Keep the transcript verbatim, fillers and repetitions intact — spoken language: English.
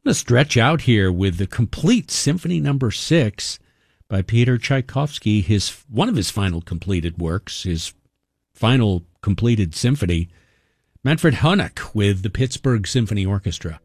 I'm going to stretch out here with the complete Symphony Number Six by Peter Tchaikovsky, his one of his final completed works, his final completed symphony. Manfred Honeck with the Pittsburgh Symphony Orchestra.